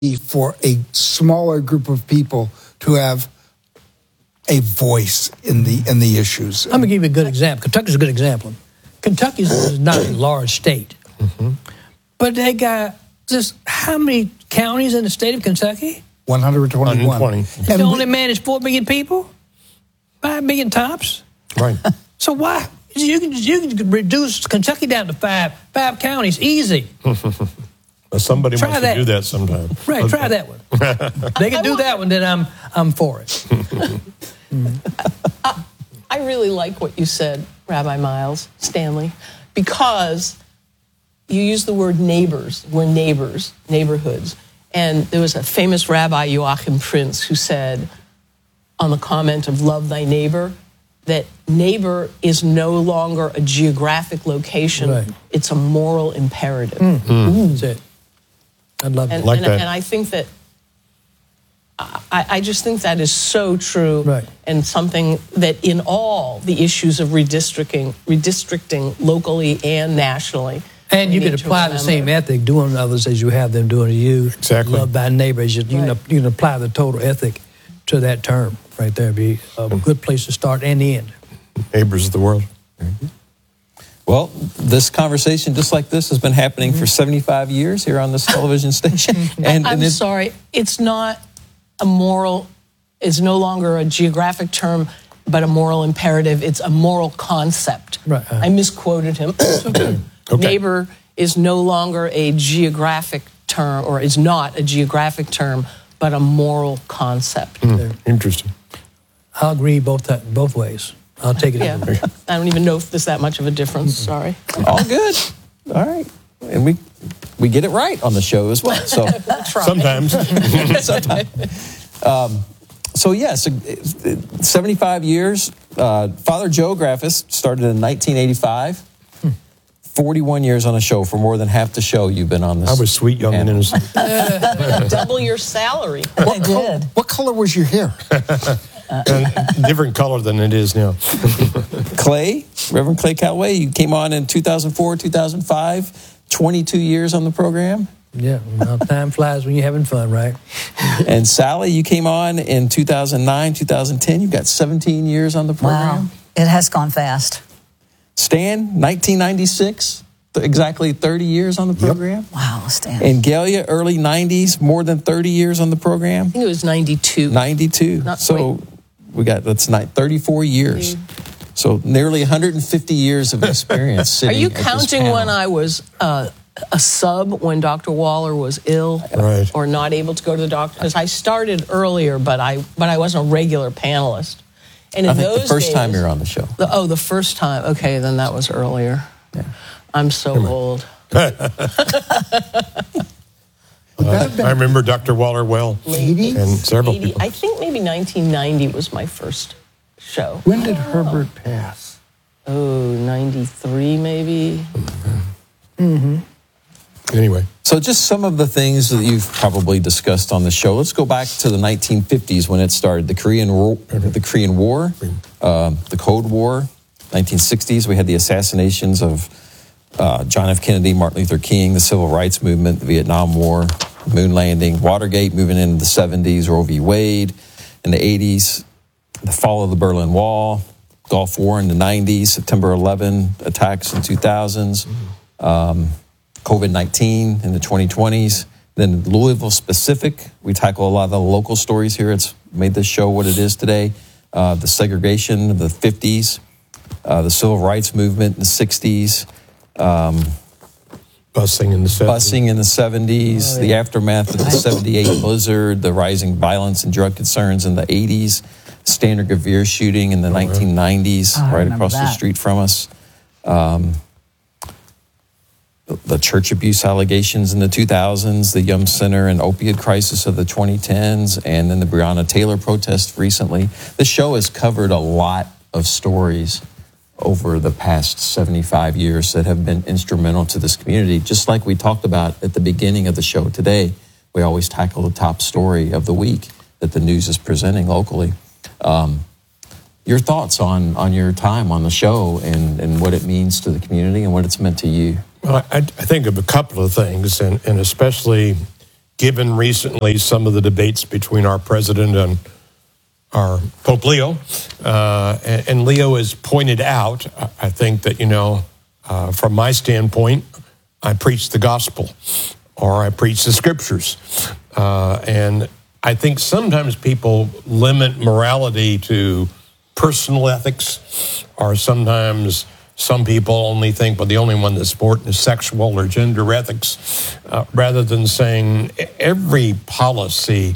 for a smaller group of people to have a voice in the issues. I'm going to give you a good example. Kentucky's a good example. Kentucky is not a large state, but they got just how many counties in the state of Kentucky? 121. 120. And they only manage 4 million people? 5 million tops? Right. So why? You can reduce Kentucky down to five counties easy. Well, somebody Try wants that. to do that sometime. Right, try that one. They can do that one, then I'm for it. I really like what you said, Rabbi Miles Stanley, because you used the word neighbors. We're neighbors, neighborhoods. And there was a famous Rabbi, Joachim Prinz, who said on the comment of love thy neighbor, that neighbor is no longer a geographic location. Right. It's a moral imperative. That's it. I'd love And, that. and I think that, I just think that is so true. Right. And something that in all the issues of redistricting locally and nationally. And you we can need to apply the same remember. ethic doing to others as you have them doing to you. Exactly. Love thy neighbor. You Right. can apply the total ethic to that term right there. Be a good place to start and end. Neighbors of the world. Well, this conversation, just like this, has been happening for 75 years here on this television station. I'm sorry, it's not a moral, it's no longer a geographic term, but a moral imperative. It's a moral concept. Right. I misquoted him. Okay. Neighbor is no longer a geographic term, or is not a geographic term, but a moral concept. Interesting. I'll agree both ways. I'll take it. Yeah, I don't even know if there's that much of a difference. Sorry. All good. All right. And we get it right on the show as well. So Sometimes. So yes, 75 years. Father Joe Grafis started in 1985. 41 years on a show. For more than half the show, you've been on this. I was sweet, young, and innocent. Double your salary. I did. What color was your hair? Different color than it is now. Clay, Reverend Clay Calloway, you came on in 2004, 2005. 22 years on the program. Yeah, well, time flies when you're having fun, right? And Sally, you came on in 2009, 2010. You've got 17 years on the program. Wow, it has gone fast. Stan, 1996, exactly 30 years on the program. Wow, Stan. And Galia, early 90s, more than 30 years on the program. I think it was 92. 92. That's 34 years. So nearly 150 years of experience Are sitting you at this counting panel. when I was a sub when Dr. Waller was ill Right. or not able to go to the doctor? Because I started earlier, but I wasn't a regular panelist. And in I think those the first days, time you're on the show. the first time. Okay, then that was earlier. Yeah. I'm so old. I remember Dr. Waller well. 80s? And several people. I think maybe 1990 was my first show. When did Herbert pass? Oh, 93 maybe. Anyway. So just some of the things that you've probably discussed on the show. Let's go back to the 1950s when it started. The Korean War, the Cold War, 1960s. We had the assassinations of John F. Kennedy, Martin Luther King, the Civil Rights Movement, the Vietnam War, moon landing, Watergate moving into the 70s, Roe v. Wade in the 80s, the fall of the Berlin Wall, Gulf War in the 90s, September 11 attacks in 2000s, COVID-19 in the 2020s. Then Louisville specific, we tackle a lot of the local stories here. It's made this show what it is today. The segregation of the 50s, the Civil Rights Movement in the 60s, Busing in the 70s. busing in the 70s, the aftermath of the 78 blizzard, the rising violence and drug concerns in the 80s, Standard Gavir shooting in the 1990s, I right remember across the that. street from us. The church abuse allegations in the 2000s, the Yum Center and opiate crisis of the 2010s, and then the Breonna Taylor protest recently. The show has covered a lot of stories over the past 75 years that have been instrumental to this community. Just like we talked about at the beginning of the show today, we always tackle the top story of the week that the news is presenting locally. Your thoughts on your time on the show and what it means to the community and what it's meant to you? Well, I think of a couple of things, and especially given recently some of the debates between our president and our Pope Leo. And Leo has pointed out, I think that, from my standpoint, I preach the gospel or I preach the scriptures. And I think sometimes people limit morality to personal ethics, or sometimes some people only think, well, the only one that's important is sexual or gender ethics, rather than saying every policy,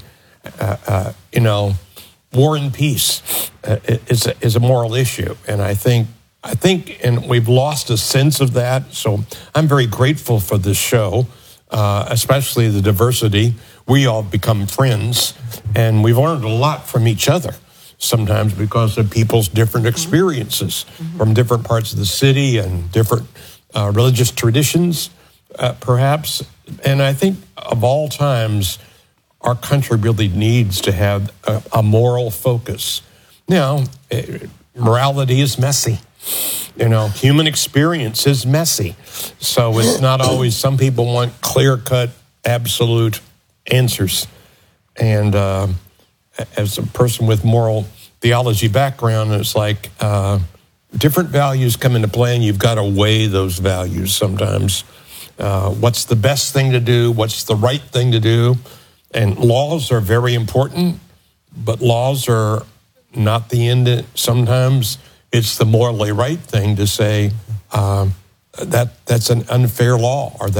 war and peace is a moral issue. And I think, and we've lost a sense of that. So I'm very grateful for this show, especially the diversity. We all become friends, and we've learned a lot from each other, sometimes because of people's different experiences from different parts of the city and different religious traditions, perhaps. And I think of all times, our country really needs to have a moral focus. Now, morality is messy. Human experience is messy. So it's not always, some people want clear-cut, absolute answers. And as a person with moral theology background, it's like different values come into play, and you've got to weigh those values sometimes. What's the best thing to do? What's the right thing to do? And laws are very important, but laws are not the end. Sometimes it's the morally right thing to say that's an unfair law, or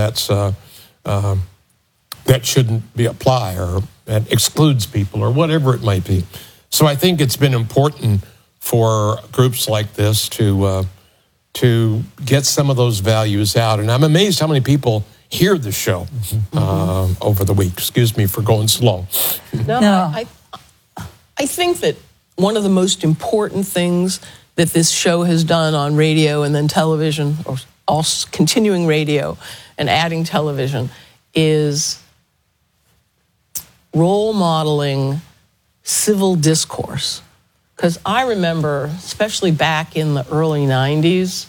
that shouldn't be applied, or that excludes people, or whatever it might be. So I think it's been important for groups like this to get some of those values out. And I'm amazed how many people hear the show over the week. Excuse me for going slow. No. I think that one of the most important things that this show has done on radio and then television, or also continuing radio and adding television, is role modeling civil discourse. Because I remember, especially back in the early 90s,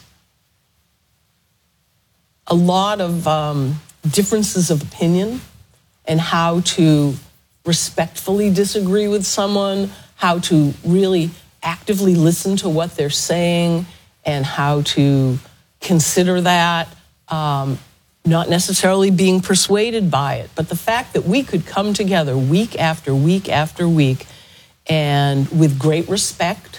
a lot of differences of opinion and how to respectfully disagree with someone, how to really actively listen to what they're saying, and how to consider that, not necessarily being persuaded by it, but the fact that we could come together week after week after week and with great respect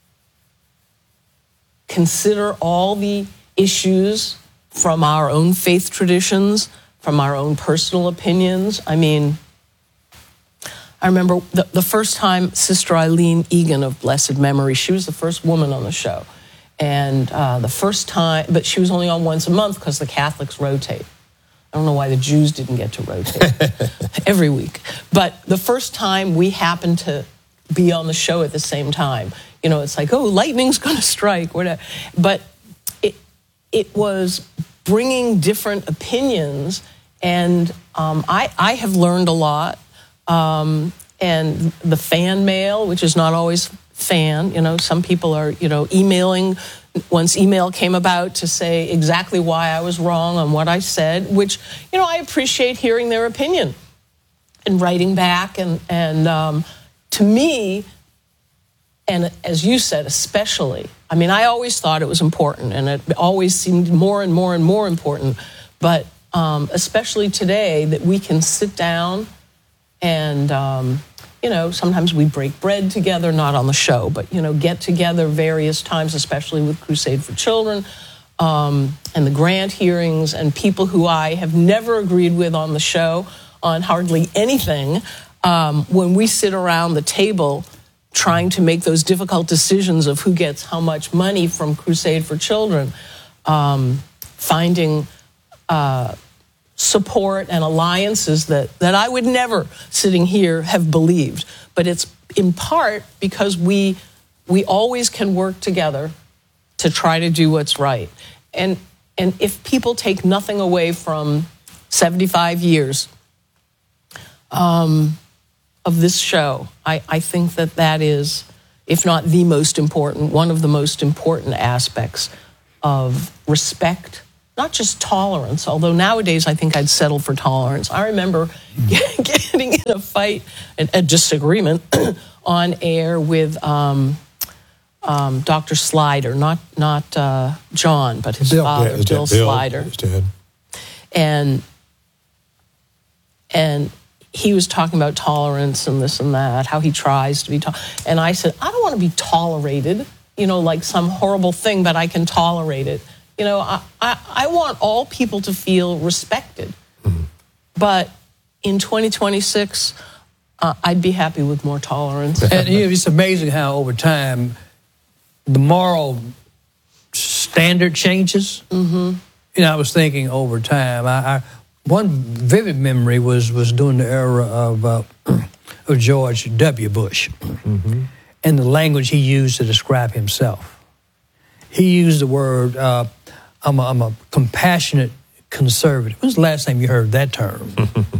consider all the issues from our own faith traditions, from our own personal opinions. I mean, I remember the first time Sister Eileen Egan of blessed memory, she was the first woman on the show. And the first time, but she was only on once a month because the Catholics rotate. I don't know why the Jews didn't get to rotate every week. But the first time we happened to be on the show at the same time, it's like, oh, lightning's going to strike, whatever. But it was bringing different opinions, and I have learned a lot. And the fan mail, which is not always fan, some people are, emailing. Once email came about to say exactly why I was wrong on what I said, which, I appreciate hearing their opinion and writing back. And to me, and as you said, especially, I mean, I always thought it was important, and it always seemed more and more and more important. But especially today, that we can sit down and, sometimes we break bread together, not on the show, but, get together various times, especially with Crusade for Children and the grant hearings, and people who I have never agreed with on the show on hardly anything. When we sit around the table trying to make those difficult decisions of who gets how much money from Crusade for Children, finding support and alliances that I would never, sitting here, have believed. But it's in part because we always can work together to try to do what's right. And if people take nothing away from 75 years of this show, I think that is, if not the most important, one of the most important aspects of respect not just tolerance, although nowadays I think I'd settle for tolerance. I remember getting in a fight, a disagreement on air with Dr. Slider, not John, but his father, Bill Slider. His dad. And he was talking about tolerance and this and that, how he tries to be and I said, I don't want to be tolerated, like some horrible thing, but I can tolerate it. I want all people to feel respected. Mm-hmm. But in 2026, I'd be happy with more tolerance. And it's amazing how over time the moral standard changes. Mm-hmm. I was thinking over time. One vivid memory was during the era of George W. Bush, mm-hmm. and the language he used to describe himself. He used the word, I'm a compassionate conservative. When's the last time you heard that term?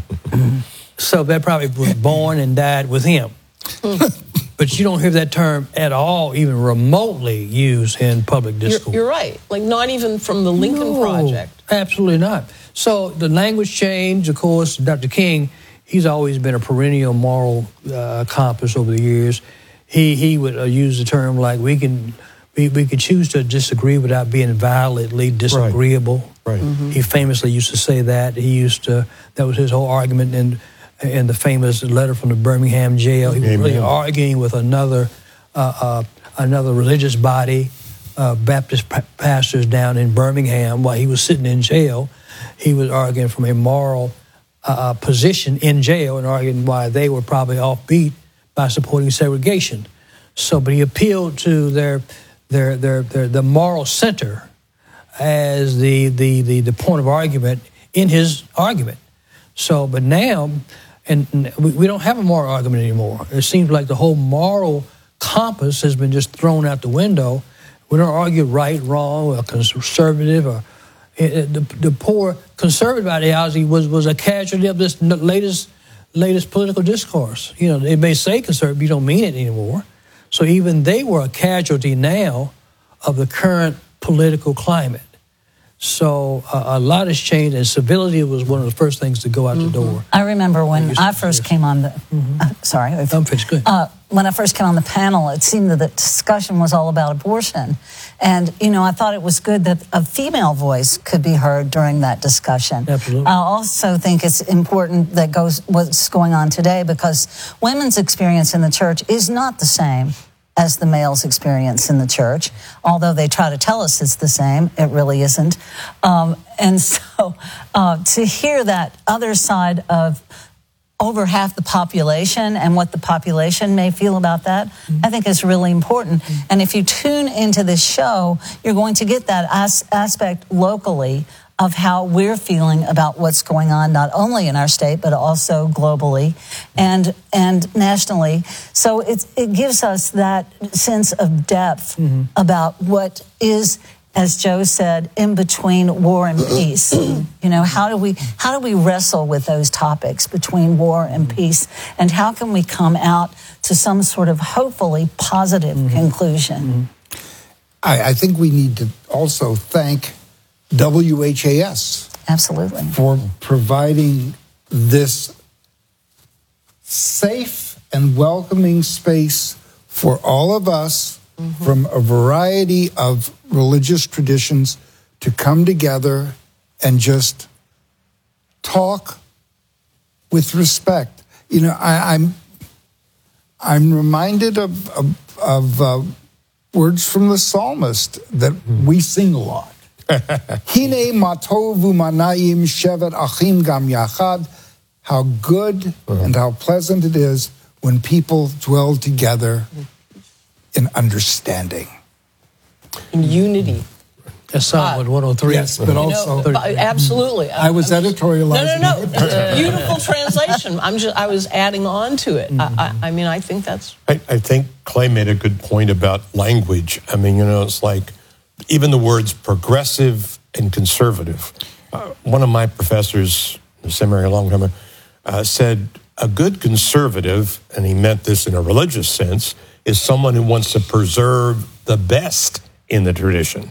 So that probably was born and died with him. But you don't hear that term at all, even remotely used in public discourse. You're right. Like not even from the Lincoln Project. Absolutely not. So the language changed. Of course, Dr. King, he's always been a perennial moral compass over the years. He would use the term like we could choose to disagree without being violently disagreeable. Right. Mm-hmm. He famously used to say that. That was his whole argument in the famous letter from the Birmingham jail. He was really arguing with another religious body, Baptist pastors down in Birmingham while he was sitting in jail. He was arguing from a moral position in jail and arguing why they were probably offbeat by supporting segregation. But he appealed to the moral center as the point of argument in his argument. But now, and we don't have a moral argument anymore. It seems like the whole moral compass has been just thrown out the window. We don't argue right, wrong, or conservative. Or the poor conservative ideology was a casualty of this latest political discourse. They may say conservative, you don't mean it anymore. So even they were a casualty now of the current political climate. So a lot has changed, and civility was one of the first things to go out the door. I remember when I first came on the... sorry. I'm finished. Good. When I first came on the panel, it seemed that the discussion was all about abortion. And, I thought it was good that a female voice could be heard during that discussion. Absolutely. I also think it's important what's going on today, because women's experience in the church is not the same as the male's experience in the church. Although they try to tell us it's the same, it really isn't. And so to hear that other side of over half the population and what the population may feel about that, I think is really important. And if you tune into this show, you're going to get that aspect locally of how we're feeling about what's going on, not only in our state, but also globally and nationally. So it gives us that sense of depth about what is, as Joe said, in between war and peace. How do we wrestle with those topics between war and peace, and how can we come out to some sort of hopefully positive conclusion? I think we need to also thank WHAS. Absolutely. For providing this safe and welcoming space for all of us from a variety of religious traditions to come together and just talk with respect. I'm reminded of words from the psalmist that we sing a lot. Hine matov u'manayim shevet achim gam yachad. How good and how pleasant it is when people dwell together in understanding. In unity. That's Psalm 103. Yes, but also... absolutely. I was editorializing. No. Beautiful translation. I was adding on to it. I think that's... I think Clay made a good point about language. It's like even the words progressive and conservative. One of my professors in the seminary a long time ago said a good conservative, and he meant this in a religious sense, is someone who wants to preserve the best in the tradition.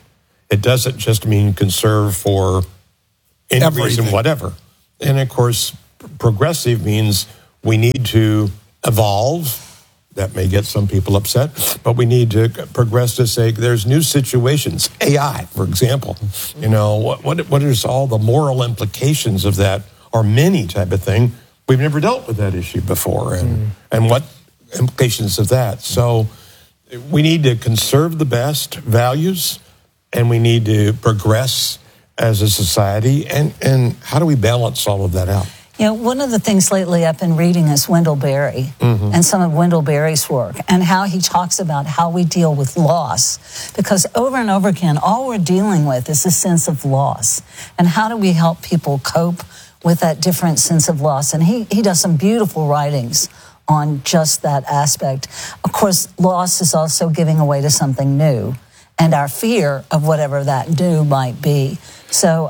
it doesn't just mean conserve for any reason Everything. whatever. And of course, progressive means we need to evolve. That may get some people upset, but we need to progress to say there's new situations. AI, for example, what is all the moral implications of that, or many type of thing? We've never dealt with that issue before, and what implications of that. So we need to conserve the best values, and we need to progress as a society. And how do we balance all of that out? One of the things lately I've been reading is Wendell Berry and some of Wendell Berry's work, and how he talks about how we deal with loss. Because over and over again, all we're dealing with is a sense of loss. And how do we help people cope with that different sense of loss? And he does some beautiful writings on just that aspect. Of course, loss is also giving away to something new, and our fear of whatever that new might be. So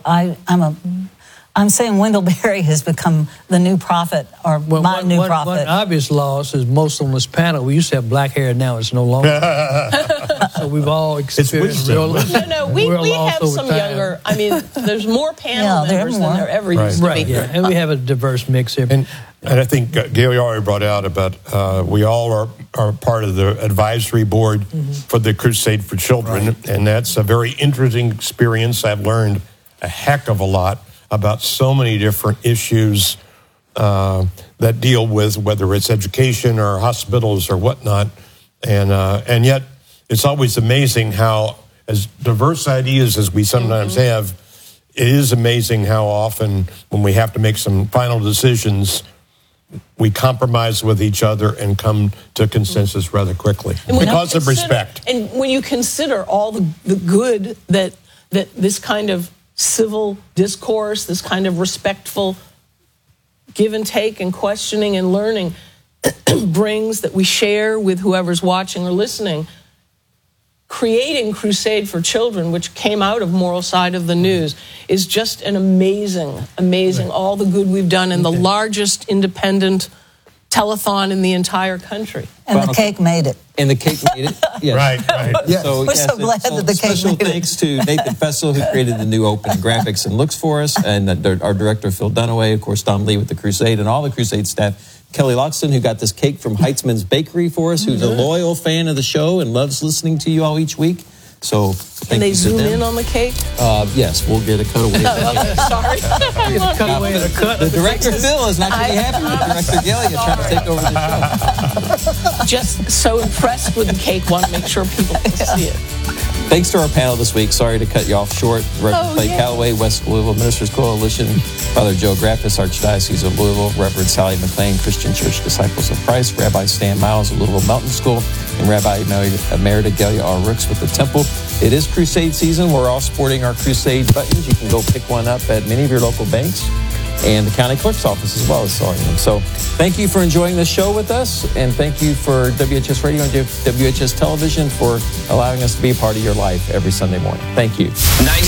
I'm saying Wendell Berry has become the new prophet, or my new prophet. One obvious loss is most on this panel. We used to have black hair, now it's no longer. So we've all experienced wisdom. No, we have some younger. I mean, there's more panel members than there ever used to be. Yeah, and we have a diverse mix here. And I think Gail already brought out about we all are part of the advisory board for the Crusade for Children, and that's a very interesting experience. I've learned a heck of a lot about so many different issues that deal with whether it's education or hospitals or whatnot, and yet it's always amazing how, as diverse ideas as we sometimes have, it is amazing how often when we have to make some final decisions, we compromise with each other and come to consensus rather quickly because of respect. And when you consider all the good that this kind of civil discourse, this kind of respectful give and take and questioning and learning brings, that we share with whoever's watching or listening, creating Crusade for Children, which came out of Moral Side of the News, is just an amazing, all the good we've done in the largest independent telethon in the entire country. And the cake made it. And the cake made it. Yes. Right. Yes. So, We're so glad that the cake special made it. thanks to Nathan Fessel, who created the new opening graphics and looks for us, and our director, Phil Dunaway, of course, Don Lee with the Crusade, and all the Crusade staff. Kelly Loxton, who got this cake from Heitzman's Bakery for us, who's a loyal fan of the show and loves listening to you all each week. So Can they zoom in on the cake? Yes, we'll get a cutaway. Sorry. The director, Phil, is not going to be happy with Director Galia trying to take over the show. Just so impressed with the cake, want to make sure people can see it. Thanks to our panel this week. Sorry to cut you off short. Reverend Clay Calloway, West Louisville Ministers Coalition, Father Joe Graffis, Archdiocese of Louisville, Reverend Sally McLean, Christian Church Disciples of Christ, Rabbi Stan Miles of Louisville Mountain School, and Rabbi Emerita Galia R. Rooks with the Temple. It is Crusade season. We're all sporting our Crusade buttons. You can go pick one up at many of your local banks and the county clerk's office as well as selling them. So thank you for enjoying this show with us, and thank you for WHS Radio and WHS Television for allowing us to be a part of your life every Sunday morning. Thank you.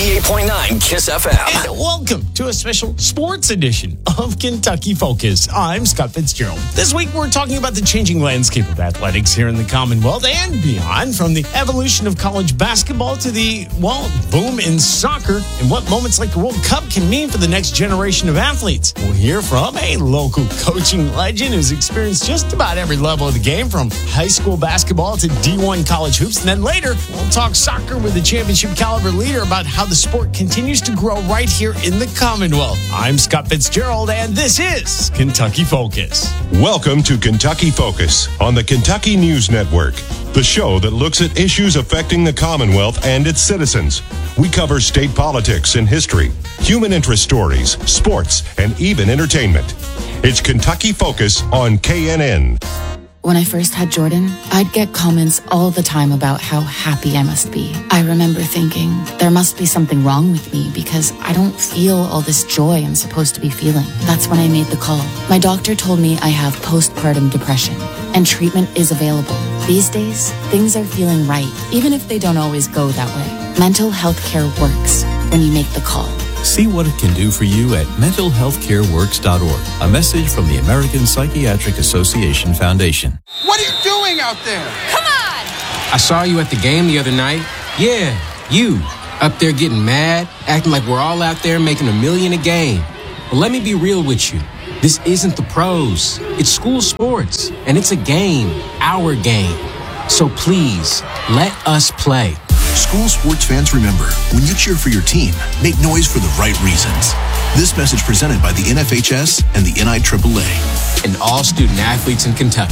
98.9 KISS FM. And welcome to a special sports edition of Kentucky Focus. I'm Scott Fitzgerald. This week we're talking about the changing landscape of athletics here in the Commonwealth and beyond, from the evolution of college basketball to the, boom in soccer, and what moments like the World Cup can mean for the next generation of athletes. We'll hear from a local coaching legend who's experienced just about every level of the game, from high school basketball to D1 college hoops. And then later, we'll talk soccer with a championship caliber leader about how the sport continues to grow right here in the Commonwealth. I'm Scott Fitzgerald, and this is Kentucky Focus. Welcome to Kentucky Focus on the Kentucky News Network, the show that looks at issues affecting the Commonwealth and its citizens. We cover state politics and history, human interest stories, sports, and even entertainment. It's Kentucky Focus on KNN. When I first had Jordan, I'd get comments all the time about how happy I must be. I remember thinking, there must be something wrong with me because I don't feel all this joy I'm supposed to be feeling. That's when I made the call. My doctor told me I have postpartum depression, and treatment is available. These days, things are feeling right, even if they don't always go that way. Mental health care works when you make the call. See what it can do for you at mentalhealthcareworks.org. A message from the American Psychiatric Association Foundation. What are you doing out there? Come on! I saw you at the game the other night. Yeah, you. Up there getting mad, acting like we're all out there making $1 million a game. But let me be real with you. This isn't the pros. It's school sports, and it's a game, our game. So please, let us play. School sports fans, remember, when you cheer for your team, make noise for the right reasons. This message presented by the NFHS and the NIAAA. And all student athletes in Kentucky.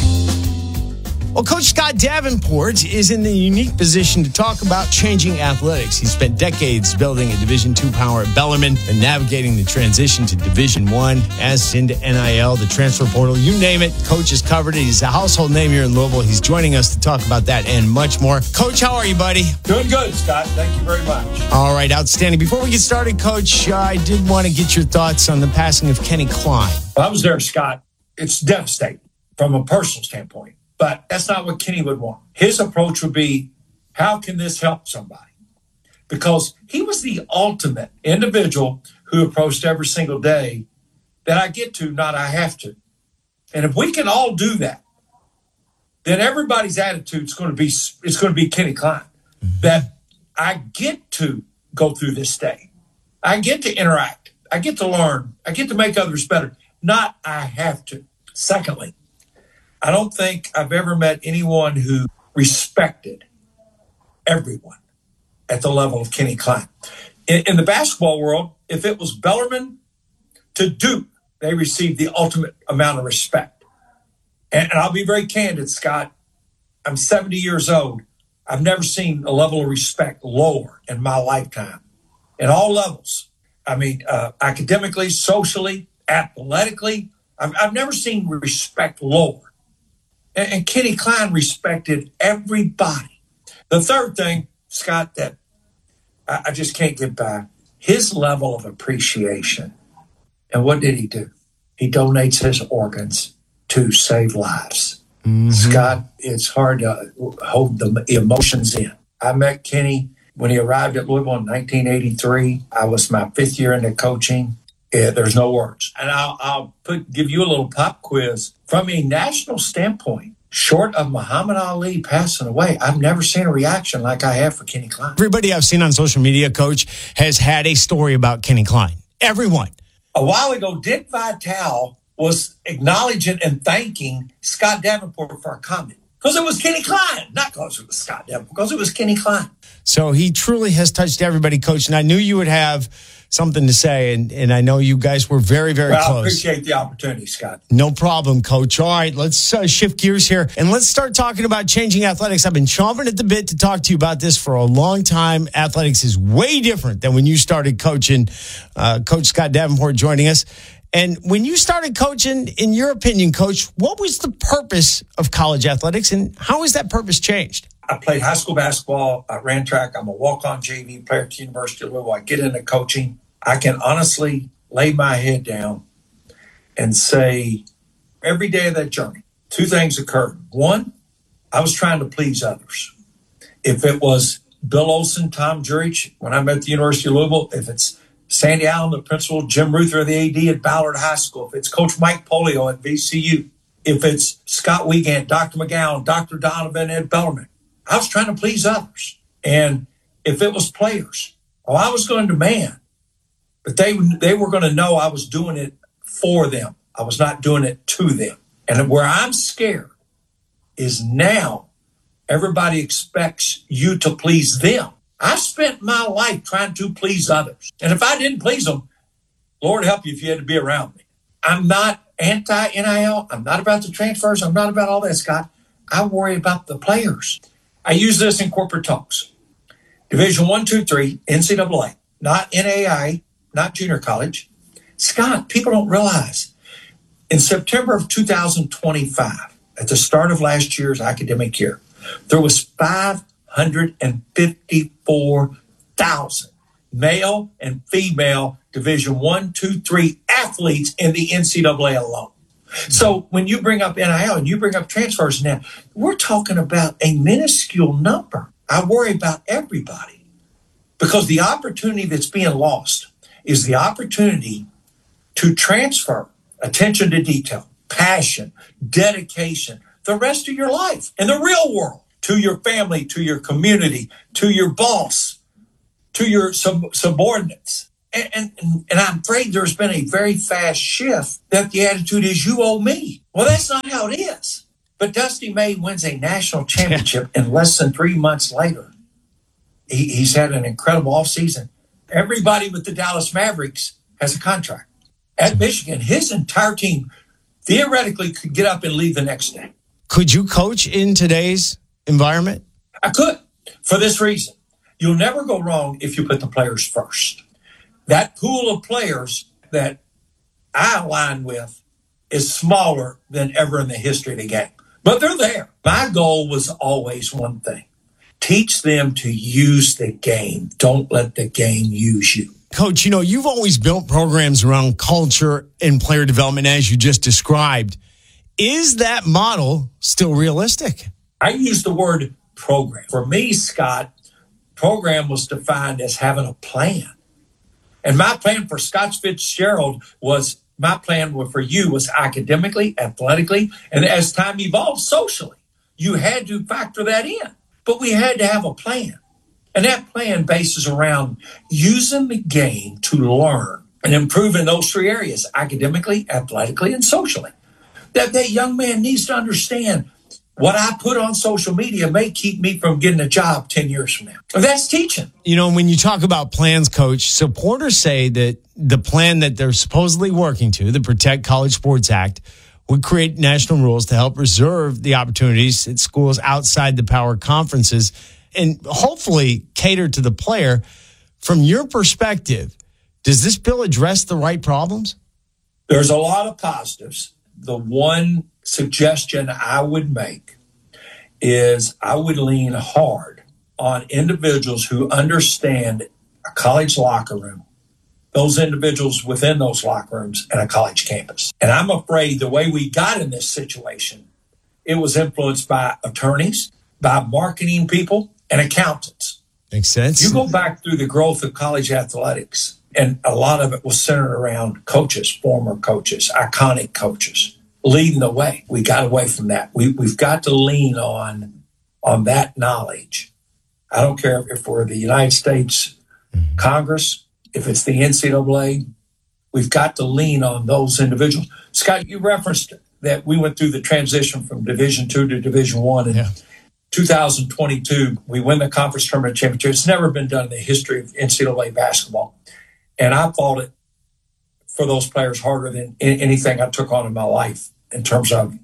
Well, Coach Scott Davenport is in the unique position to talk about changing athletics. He spent decades building a Division II power at Bellarmine and navigating the transition to Division I, as into NIL, the transfer portal, you name it. Coach has covered it. He's a household name here in Louisville. He's joining us to talk about that and much more. Coach, how are you, buddy? Doing good, Scott. Thank you very much. All right, outstanding. Before we get started, Coach, I did want to get your thoughts on the passing of Kenny Klein. Well, I was there, Scott. It's devastating from a personal standpoint. But that's not what Kenny would want. His approach would be, how can this help somebody? Because he was the ultimate individual who approached every single day that I get to, not I have to. And if we can all do that, then everybody's attitude is going to be Kenny Klein. That I get to go through this day. I get to interact. I get to learn. I get to make others better. Not I have to. Secondly, I don't think I've ever met anyone who respected everyone at the level of Kenny Klein. In the basketball world, if it was Bellarmine to Duke, they received the ultimate amount of respect. And I'll be very candid, Scott. I'm 70 years old. I've never seen a level of respect lower in my lifetime, in all levels. I mean, academically, socially, athletically, I've never seen respect lower. And Kenny Klein respected everybody. The third thing, Scott, that I just can't get by, his level of appreciation. And what did he do? He donates his organs to save lives. Mm-hmm. Scott, it's hard to hold the emotions in. I met Kenny when he arrived at Louisville in 1983. I was my 5th year into coaching. There's no words. And I'll give you a little pop quiz. From a national standpoint, short of Muhammad Ali passing away, I've never seen a reaction like I have for Kenny Klein. Everybody I've seen on social media, Coach, has had a story about Kenny Klein. Everyone. A while ago, Dick Vitale was acknowledging and thanking Scott Davenport for a comment. Because it was Kenny Klein. Not because it was Scott Davenport, because it was Kenny Klein. So he truly has touched everybody, Coach. And I knew you would have something to say, and I know you guys were very, very close. I appreciate the opportunity, Scott. No problem, Coach. All right, let's shift gears here, and let's start talking about changing athletics. I've been chomping at the bit to talk to you about this for a long time. Athletics is way different than when you started coaching. Coach Scott Davenport joining us. And when you started coaching, in your opinion, Coach, what was the purpose of college athletics, and how has that purpose changed? I played high school basketball. I ran track. I'm a walk-on JV player at the University of Louisville. I get into coaching. I can honestly lay my head down and say every day of that journey, 2 things occurred. One, I was trying to please others. If it was Bill Olson, Tom Jurich, when I'm at the University of Louisville, if it's Sandy Allen, the principal, Jim Ruther, the AD at Ballard High School, if it's Coach Mike Polio at VCU, if it's Scott Wiegand, Dr. McGowan, Dr. Donovan at Bellarmine, I was trying to please others. And if it was players, I was going to demand. But they were going to know I was doing it for them. I was not doing it to them. And where I'm scared is now everybody expects you to please them. I spent my life trying to please others. And if I didn't please them, Lord help you if you had to be around me. I'm not anti-NIL. I'm not about the transfers. I'm not about all that, Scott. I worry about the players. I use this in corporate talks. Division 1, 2, 3, NCAA, not NAIA. Not junior college. Scott, people don't realize in September of 2025, at the start of last year's academic year, there was 554,000 male and female Division 1, 2, 3 athletes in the NCAA alone. So when you bring up NIL and you bring up transfers now, we're talking about a minuscule number. I worry about everybody because the opportunity that's being lost is the opportunity to transfer attention to detail, passion, dedication, the rest of your life in the real world to your family, to your community, to your boss. to your subordinates. And I'm afraid there's been a very fast shift that the attitude is, you owe me. Well, that's not how it is. But Dusty May wins a national championship and less than 3 months later. He's had an incredible offseason. Everybody with the Dallas Mavericks has a contract. At Michigan, his entire team theoretically could get up and leave the next day. Could you coach in today's environment? I could, for this reason. You'll never go wrong if you put the players first. That pool of players that I align with is smaller than ever in the history of the game. But they're there. My goal was always one thing. Teach them to use the game. Don't let the game use you. Coach, you've always built programs around culture and player development as you just described. Is that model still realistic? I use the word program. For me, Scott, program was defined as having a plan. And my plan for Scott Fitzgerald was academically, athletically, and as time evolved, socially. You had to factor that in. But we had to have a plan. And that plan bases around using the game to learn and improve in those three areas, academically, athletically, and socially. That young man needs to understand what I put on social media may keep me from getting a job 10 years from now. That's teaching. When you talk about plans, Coach, supporters say that the plan that they're supposedly working to, the Protect College Sports Act, would create national rules to help reserve the opportunities at schools outside the power conferences and hopefully cater to the player. From your perspective, does this bill address the right problems? There's a lot of positives. The one suggestion I would make is I would lean hard on individuals who understand a college locker room, those individuals within those locker rooms and a college campus. And I'm afraid the way we got in this situation, it was influenced by attorneys, by marketing people, and accountants. Makes sense. You go back through the growth of college athletics, and a lot of it was centered around coaches, former coaches, iconic coaches, leading the way. We got away from that. We've got to lean on that knowledge. I don't care if we're the United States Congress, if it's the NCAA, we've got to lean on those individuals. Scott, you referenced that we went through the transition from Division II to Division I. In 2022, we win the conference tournament championship. It's never been done in the history of NCAA basketball. And I fought it for those players harder than anything I took on in my life in terms of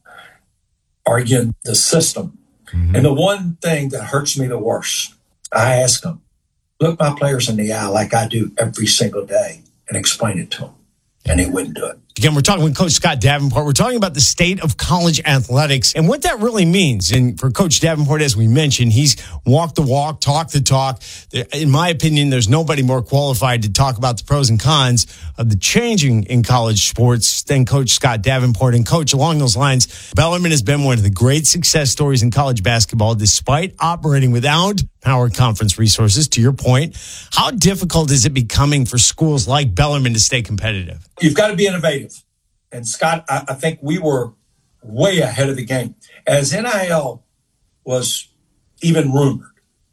arguing the system. Mm-hmm. And the one thing that hurts me the worst, I ask them, look my players in the eye like I do every single day and explain it to them. And they wouldn't do it. Again, we're talking with Coach Scott Davenport. We're talking about the state of college athletics and what that really means. And for Coach Davenport, as we mentioned, he's walked the walk, talked the talk. In my opinion, there's nobody more qualified to talk about the pros and cons of the changing in college sports than Coach Scott Davenport. And Coach, along those lines, Bellarmine has been one of the great success stories in college basketball, despite operating without power conference resources. To your point, how difficult is it becoming for schools like Bellarmine to stay competitive? You've got to be innovative. And Scott, I think we were way ahead of the game. As NIL was even rumored,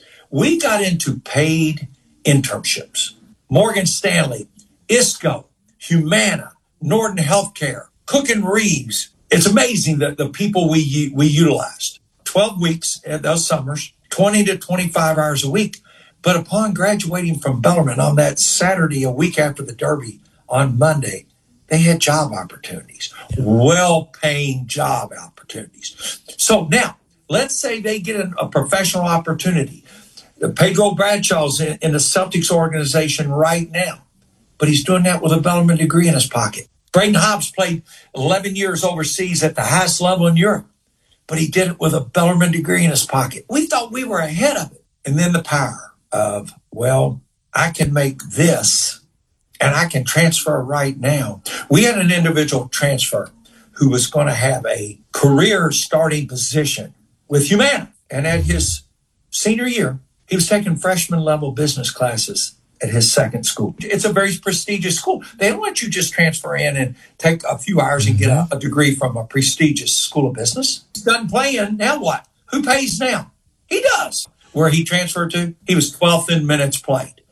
we got into paid internships. Morgan Stanley, ISCO, Humana, Norton Healthcare, Cook and Reeves. It's amazing that the people we utilized. 12 weeks at those summers, 20 to 25 hours a week. But upon graduating from Bellarmine on that Saturday, a week after the Derby, on Monday, they had job opportunities, well-paying job opportunities. So now, let's say they get a professional opportunity. Pedro Bradshaw's in the Celtics organization right now, but he's doing that with a Bellarmine degree in his pocket. Braden Hobbs played 11 years overseas at the highest level in Europe, but he did it with a Bellarmine degree in his pocket. We thought we were ahead of it. And then the power of, well, I can make this and I can transfer right now. We had an individual transfer who was going to have a career starting position with Humana. And at his senior year, he was taking freshman level business classes at his second school. It's a very prestigious school. They don't let you just transfer in and take a few hours and get a degree from a prestigious school of business. He's done playing. Now what? Who pays now? He does. Where he transferred to, he was 12th in minutes played.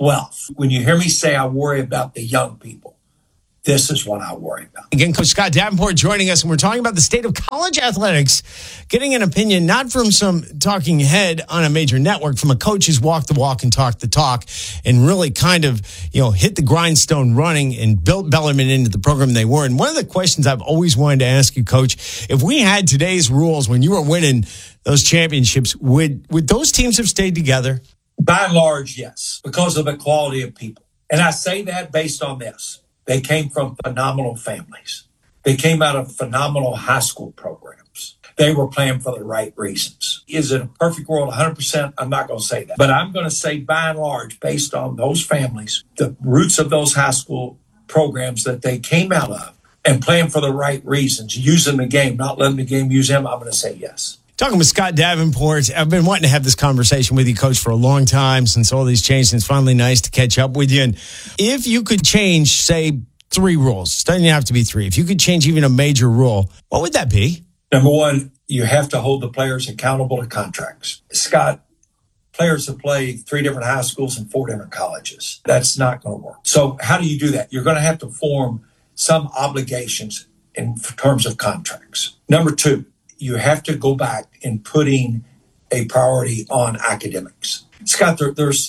wealth. When you hear me say I worry about the young people, this is what I worry about. Again, Coach Scott Davenport joining us, and we're talking about the state of college athletics, getting an opinion not from some talking head on a major network, from a coach who's walked the walk and talked the talk and really kind of, hit the grindstone running and built Bellarmine into the program they were. And one of the questions I've always wanted to ask you, Coach, if we had today's rules when you were winning those championships, would those teams have stayed together? By and large, yes, because of the quality of people. And I say that based on this. They came from phenomenal families. They came out of phenomenal high school programs. They were playing for the right reasons. Is it a perfect world? 100%? I'm not going to say that. But I'm going to say by and large, based on those families, the roots of those high school programs that they came out of and playing for the right reasons, using the game, not letting the game use them, I'm going to say yes. Talking with Scott Davenport. I've been wanting to have this conversation with you, Coach, for a long time since all these changed, and it's finally nice to catch up with you. And if you could change, say, 3 rules, it doesn't have to be 3. If you could change even a major rule, what would that be? Number 1, you have to hold the players accountable to contracts. Scott, players have played 3 different high schools and 4 different colleges. That's not going to work. So how do you do that? You're going to have to form some obligations in terms of contracts. Number 2, you have to go back in putting a priority on academics. Scott, there's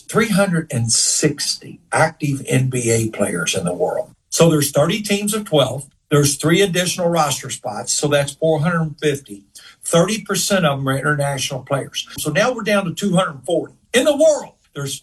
360 active NBA players in the world. So there's 30 teams of 12. There's 3 additional roster spots, so that's 450. 30% of them are international players. So now we're down to 240. In the world, there's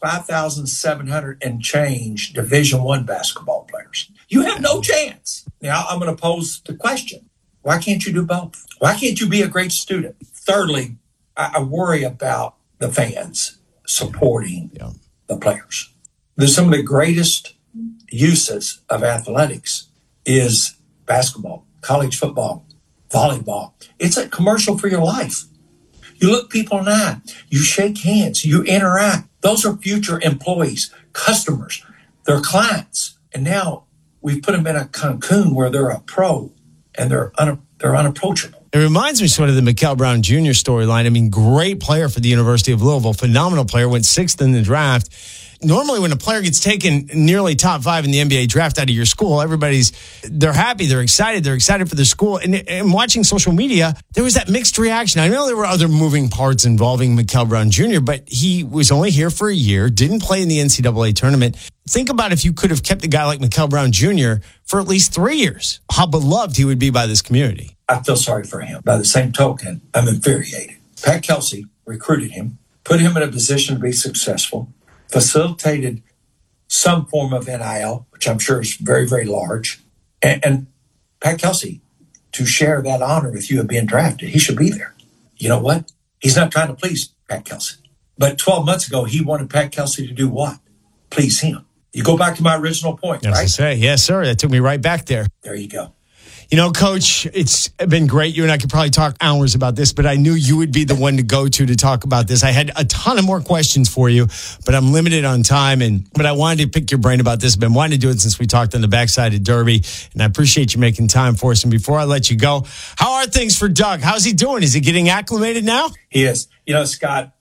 5,700 and change Division I basketball players. You have no chance. Now, I'm going to pose the question. Why can't you do both? Why can't you be a great student? Thirdly, I worry about the fans supporting the players. There's some of the greatest uses of athletics is basketball, college football, volleyball. It's a commercial for your life. You look people in the eye, you shake hands, you interact. Those are future employees, customers, they're clients. And now we've put them in a cocoon where they're a pro and they're unapproachable. It reminds me sort of the Mikel Brown Jr. storyline. I mean, great player for the University of Louisville, phenomenal player, went 6th in the draft. Normally, when a player gets taken nearly top 5 in the NBA draft out of your school, they're happy, they're excited for their school. And watching social media, there was that mixed reaction. I know there were other moving parts involving Mikel Brown Jr., but he was only here for a year, didn't play in the NCAA tournament. Think about if you could have kept a guy like Mikel Brown Jr. for at least 3 years, how beloved he would be by this community. I feel sorry for him. By the same token, I'm infuriated. Pat Kelsey recruited him, put him in a position to be successful, facilitated some form of NIL, which I'm sure is very, very large. And Pat Kelsey, to share that honor with you of being drafted, he should be there. You know what? He's not trying to please Pat Kelsey. But 12 months ago, he wanted Pat Kelsey to do what? Please him. You go back to my original point, right? As I say, yes, sir. That took me right back there. There you go. You know, Coach, it's been great. You and I could probably talk hours about this, but I knew you would be the one to go to talk about this. I had a ton of more questions for you, but I'm limited on time. But I wanted to pick your brain about this. I've been wanting to do it since we talked on the backside of Derby, and I appreciate you making time for us. And before I let you go, how are things for Doug? How's he doing? Is he getting acclimated now? He is. You know, Scott,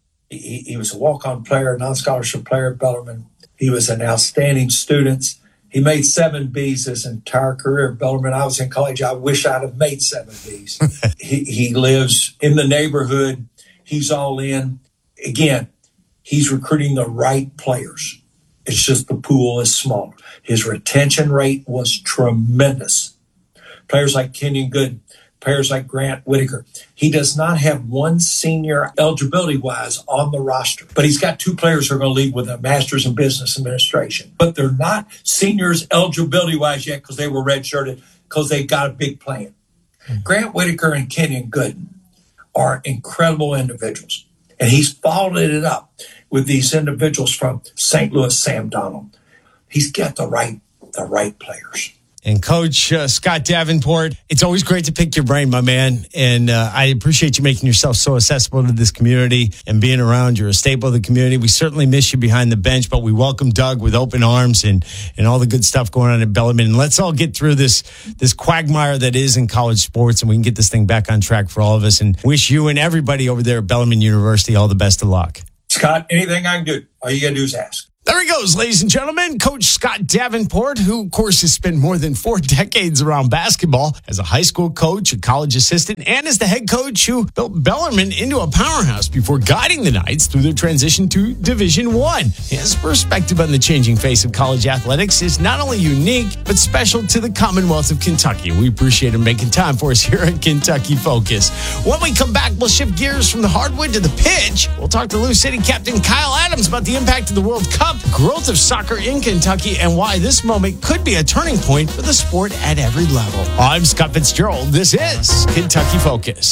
he was a walk-on player, non-scholarship player at Bellarmine. He was an outstanding student. He made 7 Bs his entire career at Bellarmine. I was in college. I wish I'd have made 7 Bs. He lives in the neighborhood. He's all in. Again, he's recruiting the right players. It's just the pool is smaller. His retention rate was tremendous. Players like Kenyon Good, players like Grant Whitaker. He does not have one senior eligibility-wise on the roster, but he's got 2 players who are going to leave with a master's in business administration. But they're not seniors eligibility-wise yet because they were redshirted because they got a big plan. Grant Whitaker and Kenyon Gooden are incredible individuals, and he's followed it up with these individuals from St. Louis, Sam Donald. He's got the right players. And Coach Scott Davenport, it's always great to pick your brain, my man. And I appreciate you making yourself so accessible to this community and being around. You're a staple of the community. We certainly miss you behind the bench, but we welcome Doug with open arms and all the good stuff going on at Bellarmine. And let's all get through this quagmire that is in college sports, and we can get this thing back on track for all of us. And wish you and everybody over there at Bellarmine University all the best of luck. Scott, anything I can do, all you got to do is ask. There he goes, ladies and gentlemen. Coach Scott Davenport, who, of course, has spent more than 4 decades around basketball as a high school coach, a college assistant, and as the head coach who built Bellarmine into a powerhouse before guiding the Knights through their transition to Division I. His perspective on the changing face of college athletics is not only unique, but special to the Commonwealth of Kentucky. We appreciate him making time for us here at Kentucky Focus. When we come back, we'll shift gears from the hardwood to the pitch. We'll talk to Lou City captain Kyle Adams about the impact of the World Cup, growth of soccer in Kentucky, and why this moment could be a turning point for the sport at every level. I'm Scott Fitzgerald. This is Kentucky Focus.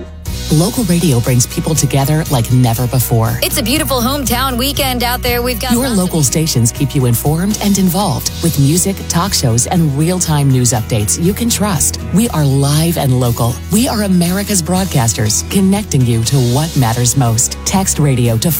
Local radio brings people together like never before. It's a beautiful hometown weekend out there. We've got your local stations keep you informed and involved with music, talk shows, and real-time news updates you can trust. We are live and local. We are America's broadcasters, connecting you to what matters most. Text radio to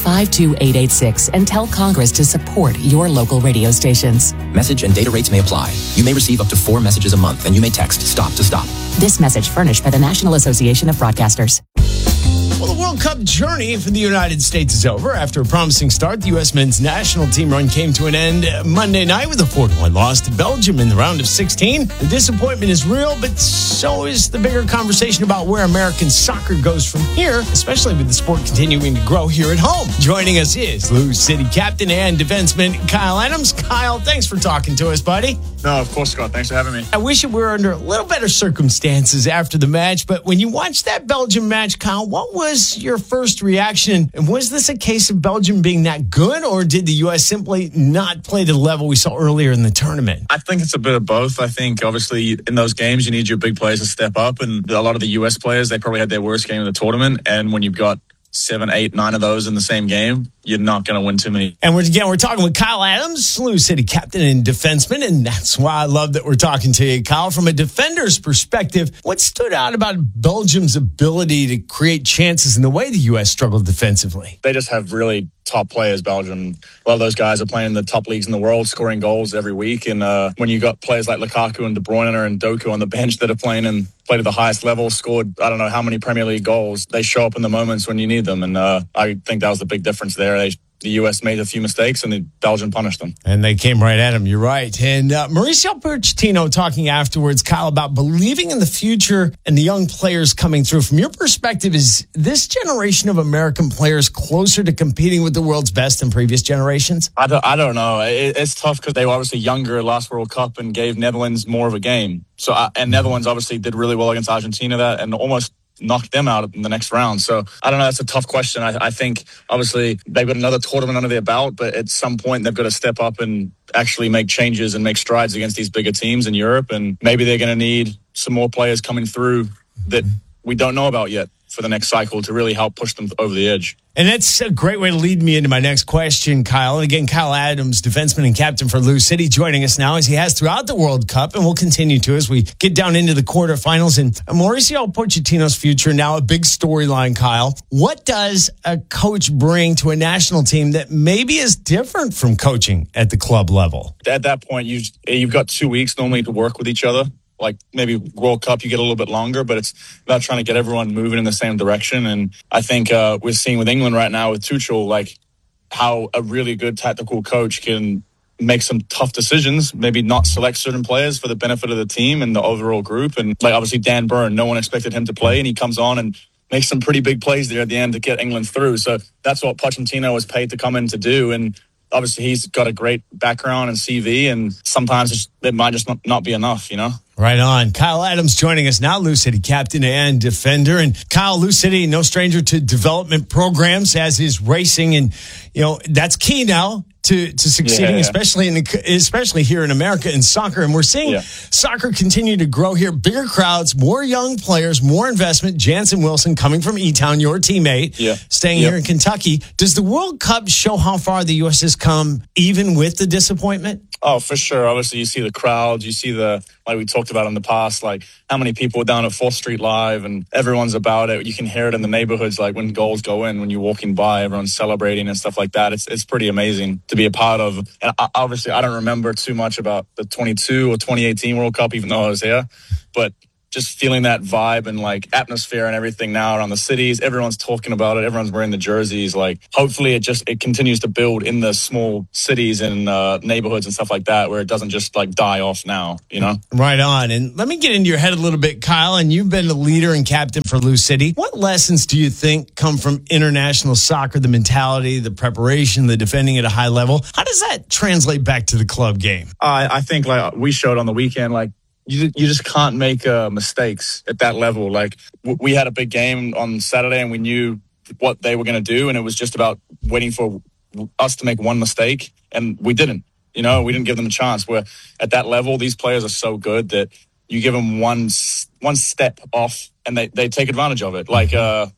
52886 and tell Congress to support your local radio stations. Message and data rates may apply. You may receive up to 4 messages a month, and you may text STOP to STOP. This message furnished by the National Association of Broadcasters. Well, the World Cup journey for the United States is over. After a promising start, the U.S. men's national team run came to an end Monday night with a 4-1 loss to Belgium in the round of 16. The disappointment is real, but so is the bigger conversation about where American soccer goes from here, especially with the sport continuing to grow here at home. Joining us is Lou City captain and defenseman Kyle Adams. Kyle, thanks for talking to us, buddy. No, of course, Scott. Thanks for having me. I wish we were under a little better circumstances after the match, but when you watched that Belgium match, Kyle, what was your first reaction? And was this a case of Belgium being that good, or did the U.S. simply not play to the level we saw earlier in the tournament? I think it's a bit of both. I think, obviously, in those games, you need your big players to step up, and a lot of the U.S. players, they probably had their worst game of the tournament, and when you've got 7, 8, 9 of those in the same game, you're not going to win too many. And we're talking with Kyle Adams, Lou City captain and defenseman, and that's why I love that we're talking to you, Kyle. From a defender's perspective, what stood out about Belgium's ability to create chances in the way the U.S. struggled defensively? They just have really top players, Belgium. A lot of those guys are playing in the top leagues in the world, scoring goals every week. And when you got players like Lukaku and De Bruyne and Doku on the bench that are played at the highest level, scored I don't know how many Premier League goals, they show up in the moments when you need them. And I think that was the big difference there. The U.S. made a few mistakes, and the Belgium punished them. And they came right at him. You're right. And Mauricio Pochettino talking afterwards, Kyle, about believing in the future and the young players coming through. From your perspective, is this generation of American players closer to competing with the world's best than previous generations? I don't know. It's tough because they were obviously younger last World Cup and gave Netherlands more of a game. And Netherlands obviously did really well against Argentina and almost knocked them out in the next round. So I don't know. That's a tough question. I think obviously they've got another tournament under their belt, but at some point they've got to step up and actually make changes and make strides against these bigger teams in Europe. And maybe they're going to need some more players coming through that we don't know about yet for the next cycle to really help push them over the edge. And that's a great way to lead me into my next question, Kyle. And again, Kyle Adams, defenseman and captain for Lou City, joining us now as he has throughout the World Cup, and will continue to as we get down into the quarterfinals. And Mauricio Pochettino's future, now a big storyline, Kyle. What does a coach bring to a national team that maybe is different from coaching at the club level? At that point, you've got 2 weeks normally to work with each other. Like maybe World Cup, you get a little bit longer, but it's about trying to get everyone moving in the same direction. And I think we're seeing with England right now with Tuchel, like how a really good tactical coach can make some tough decisions, maybe not select certain players for the benefit of the team and the overall group. And like obviously Dan Burn, no one expected him to play, and he comes on and makes some pretty big plays there at the end to get England through. So that's what Pochettino was paid to come in to do. And obviously he's got a great background and CV, and sometimes it might just not be enough, you know? Right on. Kyle Adams joining us now, Lou City captain and defender. And Kyle, Lou City, no stranger to development programs, as is racing. And, that's key now to succeeding, especially here in America in soccer. And we're seeing soccer continue to grow here. Bigger crowds, more young players, more investment. Jansen Wilson coming from E-Town, your teammate, staying here in Kentucky. Does the World Cup show how far the U.S. has come, even with the disappointment? Oh, for sure. Obviously, you see the crowds, you see like we talked about in the past, like how many people are down at 4th Street Live, and everyone's about it. You can hear it in the neighborhoods, like when goals go in, when you're walking by, everyone's celebrating and stuff like that. It's pretty amazing to be a part of. And obviously, I don't remember too much about the 22 or 2018 World Cup, even though I was here. But just feeling that vibe and like atmosphere and everything now around the cities. Everyone's talking about it. Everyone's wearing the jerseys. Like, hopefully it continues to build in the small cities and neighborhoods and stuff like that, where it doesn't just like die off now, you know? Right on. And let me get into your head a little bit, Kyle. And you've been the leader and captain for Lou City. What lessons do you think come from international soccer, the mentality, the preparation, the defending at a high level? How does that translate back to the club game? I think like we showed on the weekend, like, you just can't make mistakes at that level. Like, we had a big game on Saturday and we knew what they were going to do, and it was just about waiting for us to make one mistake, and we didn't. You know, we didn't give them a chance. Where at that level, these players are so good that you give them one step off and they take advantage of it. Like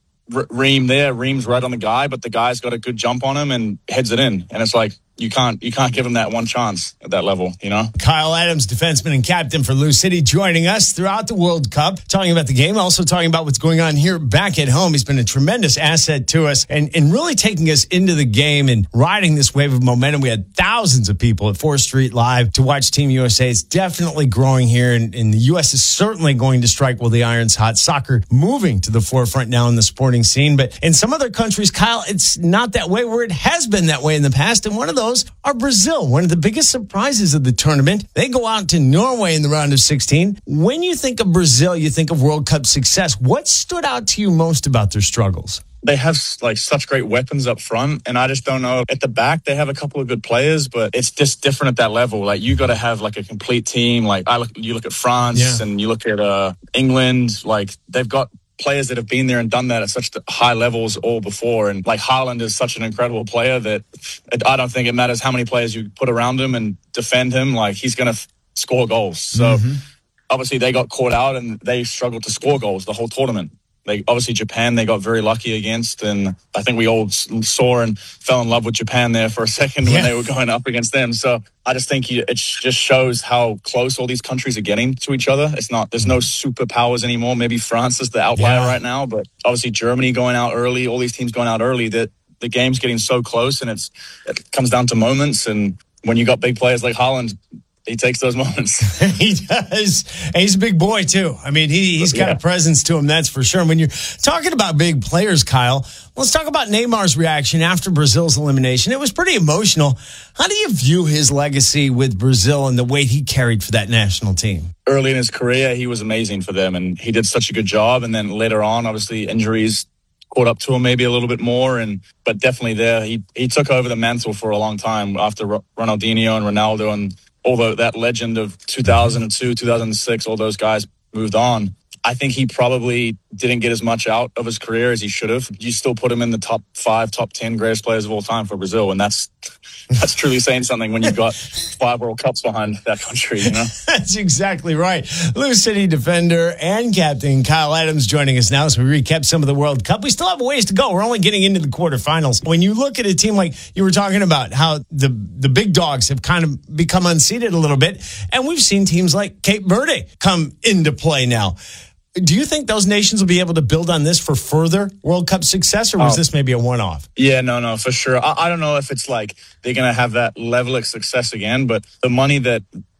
Reem's right on the guy, but the guy's got a good jump on him and heads it in. And it's like, you can't give him that one chance at that level, you know? Kyle Adams, defenseman and captain for Lou City, joining us throughout the World Cup, talking about the game, also talking about what's going on here back at home. He's been a tremendous asset to us and really taking us into the game and riding this wave of momentum. We had thousands of people at 4th Street Live to watch Team USA. It's definitely growing here, and the U.S. is certainly going to strike while the iron's hot. Soccer moving to the forefront now in the sporting scene. But in some other countries, Kyle, it's not that way, where it has been that way in the past. And one of those are Brazil, one of the biggest surprises of the tournament. They go out to Norway in the round of 16. When you think of Brazil, you think of World Cup success. What stood out to you most about their struggles? They have like such great weapons up front, and I just don't know. At the back, they have a couple of good players, but it's just different at that level. Like, you got to have like a complete team. Like, you look at France and you look at England. Like, they've got players that have been there and done that at such high levels all before. And like, Haaland is such an incredible player that I don't think it matters how many players you put around him and defend him. Like, he's going to score goals. So obviously they got caught out and they struggled to score goals the whole tournament. Obviously Japan, they got very lucky against, and I think we all saw and fell in love with Japan there for a second when they were going up against them. So I just think it just shows how close all these countries are getting to each other. There's no superpowers anymore. Maybe France is the outlier right now, but obviously Germany going out early, all these teams going out early, that the game's getting so close, and it comes down to moments. And when you got big players like Haaland, he takes those moments. He does. And he's a big boy, too. I mean, he's got a presence to him, that's for sure. And when you're talking about big players, Kyle, let's talk about Neymar's reaction after Brazil's elimination. It was pretty emotional. How do you view his legacy with Brazil and the weight he carried for that national team? Early in his career, he was amazing for them, and he did such a good job. And then later on, obviously, injuries caught up to him maybe a little bit more, but definitely there, he took over the mantle for a long time after Ronaldinho and Ronaldo and although that legend of 2002, 2006, all those guys moved on. I think he probably didn't get as much out of his career as he should have. You still put him in the top 5, top 10 greatest players of all time for Brazil, and that's truly saying something when you've got 5 World Cups behind that country, you know? That's exactly right. Lou City defender and captain Kyle Adams joining us now as we recap some of the World Cup. We still have a ways to go. We're only getting into the quarterfinals. When you look at a team like you were talking about, how the big dogs have kind of become unseated a little bit, and we've seen teams like Cape Verde come into play now. Do you think those nations will be able to build on this for further World Cup success, or was this maybe a one-off? Yeah, no, for sure. I don't know if it's like they're going to have that level of success again, but the money that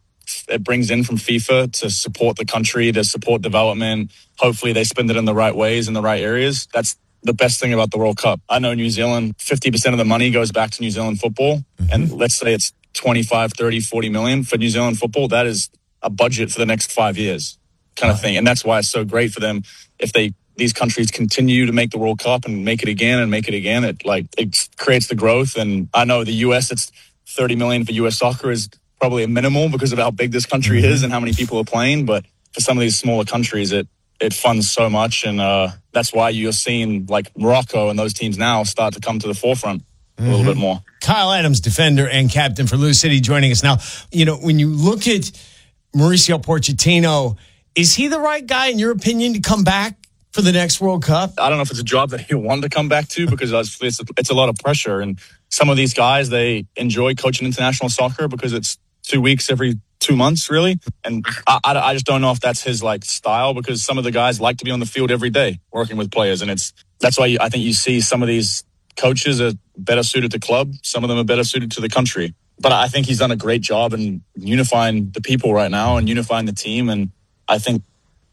it brings in from FIFA to support the country, to support development, hopefully they spend it in the right ways, in the right areas. That's the best thing about the World Cup. I know New Zealand, 50% of the money goes back to New Zealand football, and let's say it's 25, 30, 40 million for New Zealand football. That is a budget for the next 5 years. Kind of thing. And that's why it's so great for them. If these countries continue to make the World Cup and make it again, it creates the growth. And I know the US, it's 30 million for US soccer is probably a minimal because of how big this country is and how many people are playing. But for some of these smaller countries, it funds so much. And that's why you're seeing like Morocco and those teams now start to come to the forefront a little bit more. Kyle Adams, defender and captain for Lou City, joining us now. You know, when you look at Mauricio Pochettino, is he the right guy, in your opinion, to come back for the next World Cup? I don't know if it's a job that he wanted to come back to, because it's a lot of pressure. And some of these guys, they enjoy coaching international soccer because it's 2 weeks every 2 months, really. And I just don't know if that's his style, because some of the guys like to be on the field every day working with players. And that's why I think you see some of these coaches are better suited to club. Some of them are better suited to the country. But I think he's done a great job in unifying the people right now and unifying the team. And I think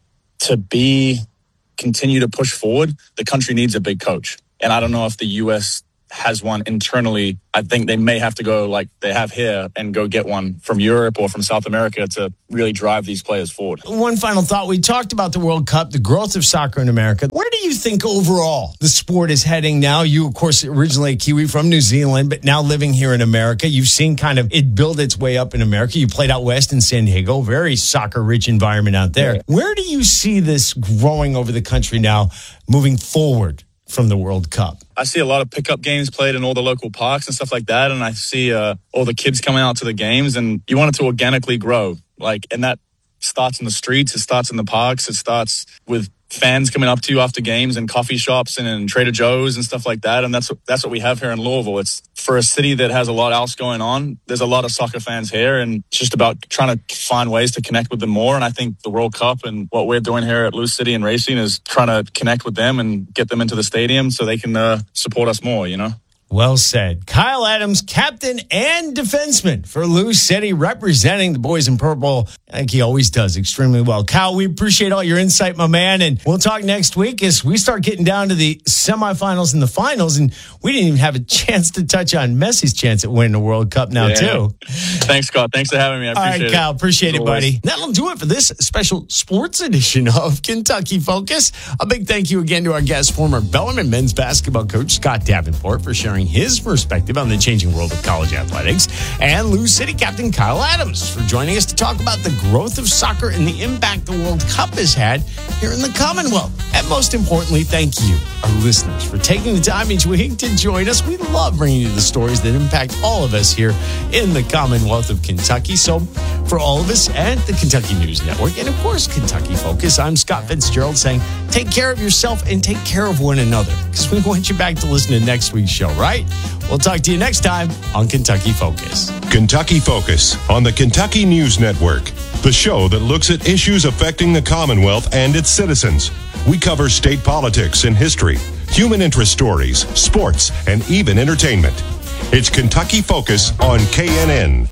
continue to push forward, the country needs a big coach. And I don't know if the U.S. has one internally. I think they may have to go like they have here and go get one from Europe or from South America to really drive these players forward. One final thought. We talked about the World Cup, the growth of soccer in America. Where do you think overall the sport is heading now? You, of course, originally a Kiwi from New Zealand, but now living here in America. You've seen kind of it build its way up in America. You played out west in San Diego, very soccer-rich environment out there. Yeah. Where do you see this growing over the country now, moving forward from the World Cup? I see a lot of pickup games played in all the local parks and stuff like that. And I see all the kids coming out to the games, and you want it to organically grow. And that starts in the streets. It starts in the parks. It starts with fans coming up to you after games and coffee shops and in Trader Joe's and stuff like that. And that's what we have here in Louisville. It's for a city that has a lot else going on. There's a lot of soccer fans here, and it's just about trying to find ways to connect with them more. And I think the World Cup and what we're doing here at Lou City and Racing is trying to connect with them and get them into the stadium so they can support us more, you know? Well said. Kyle Adams, captain and defenseman for Lou City, representing the boys in purple. I think he always does extremely well. Kyle, we appreciate all your insight, my man, and we'll talk next week as we start getting down to the semifinals and the finals, and we didn't even have a chance to touch on Messi's chance at winning the World Cup now, too. Thanks, Scott. Thanks for having me. I appreciate it. All right, Kyle. Appreciate it, buddy. That'll do it for this special sports edition of Kentucky Focus. A big thank you again to our guest, former Bellarmine men's basketball coach Scott Davenport, for sharing his perspective on the changing world of college athletics, and Lou City captain Kyle Adams for joining us to talk about the growth of soccer and the impact the World Cup has had here in the Commonwealth. And most importantly, thank you, our listeners, for taking the time each week to join us. We love bringing you the stories that impact all of us here in the Commonwealth of Kentucky. So for all of us at the Kentucky News Network and, of course, Kentucky Focus, I'm Scott Fitzgerald saying take care of yourself and take care of one another, because we want you back to listen to next week's show, right? We'll talk to you next time on Kentucky Focus. Kentucky Focus on the Kentucky News Network, the show that looks at issues affecting the Commonwealth and its citizens. We cover state politics and history, human interest stories, sports, and even entertainment. It's Kentucky Focus on KNN.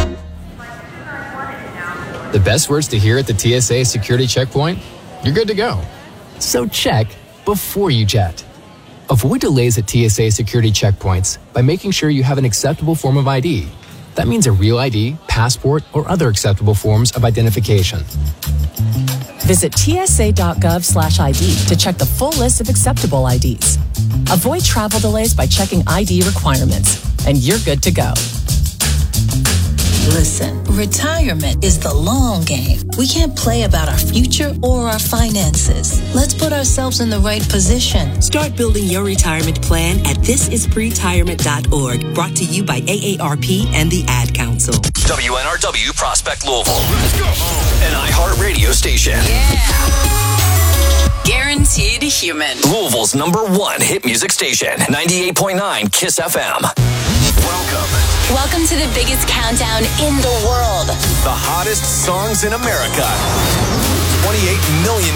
The best words to hear at the TSA security checkpoint? You're good to go. So check before you jet. Avoid delays at TSA security checkpoints by making sure you have an acceptable form of ID. That means a real ID, passport, or other acceptable forms of identification. Visit tsa.gov/ID to check the full list of acceptable IDs. Avoid travel delays by checking ID requirements, and you're good to go. Listen, retirement is the long game. We can't play about our future or our finances. Let's put ourselves in the right position. Start building your retirement plan at thisispretirement.org. Brought to you by AARP and the Ad Council. WNRW Prospect Louisville. Let's go. An iHeartRadio station. Yeah. Guaranteed human. Louisville's #1 hit music station. 98.9 KISS FM. Welcome to the biggest countdown in the world. The hottest songs in America. 28 million